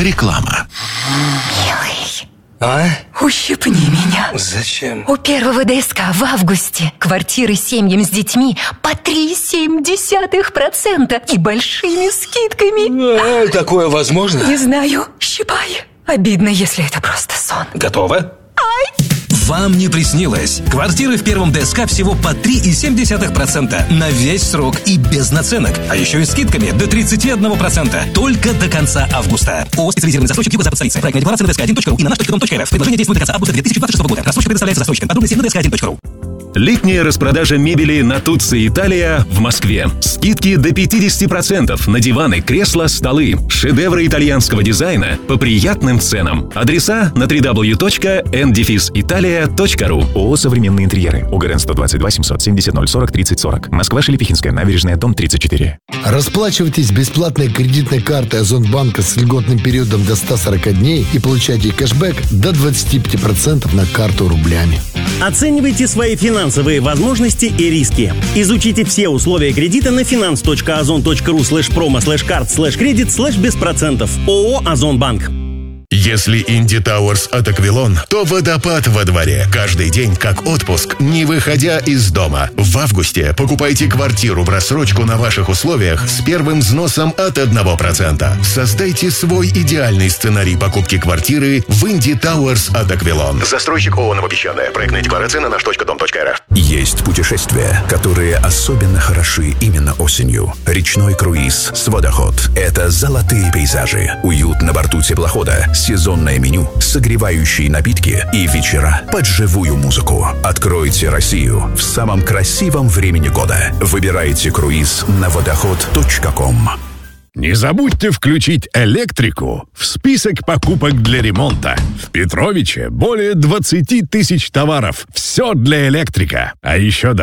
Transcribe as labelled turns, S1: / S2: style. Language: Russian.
S1: Реклама.
S2: Милый,
S3: А?
S2: ущипни меня.
S3: Зачем?
S2: У первого ДСК в августе квартиры семьям с детьми по 3,7% и большими скидками.
S3: Такое возможно?
S2: Не знаю, щипай. Обидно, если это просто сон.
S3: Готово?
S4: Вам не приснилось. Квартиры в первом ДСК всего по 3,7% на весь срок и без наценок. А еще и скидками до 31%. Только до конца августа. ООО «Специализированный застройщик Юго-Запад столицы». Проектная декларация на dsk1.ru и на nаш.com.rf. Предложение действует до конца августа 2026 года. Рассрочка предоставляется застройщикам. Подробности на dsk1.ru.
S5: Летняя распродажа мебели на Туцци Италия в Москве. Скидки до 50% на диваны, кресла, столы. Шедевры итальянского дизайна по приятным ценам. Адреса на www.n-italia.ru.
S6: ООО «Современные интерьеры». УГРН 122 770 040 30 40. Москва, Шелепихинская набережная, дом 34.
S7: Расплачивайтесь бесплатной кредитной картой Озонбанка с льготным периодом до 140 дней и получайте кэшбэк до 25% на карту рублями.
S8: Оценивайте свои финансовые возможности и риски. Изучите все условия кредита на finance.ozon.ru/promo/card/credit/без процентов. ООО «Озонбанк».
S9: Если Инди Тауэрс от Аквилон, то водопад во дворе. Каждый день как отпуск, не выходя из дома. В августе покупайте квартиру в рассрочку на ваших условиях с первым взносом от 1%. Создайте свой идеальный сценарий покупки квартиры в Инди Тауэрс от Аквилон. Застройщик ООО «Новопесчаная». Проектная декларация на наш.дом.рф.
S10: Есть путешествия, которые особенно хороши именно осенью. Речной круиз с «Водоход». Это золотые пейзажи, уют на борту теплохода, сезонное меню, согревающие напитки и вечера под живую музыку. Откройте Россию в самом красивом времени года. Выбирайте круиз на водоход.ком.
S11: Не забудьте включить электрику в список покупок для ремонта. В Петровиче более 20 тысяч товаров. Все для электрика. А еще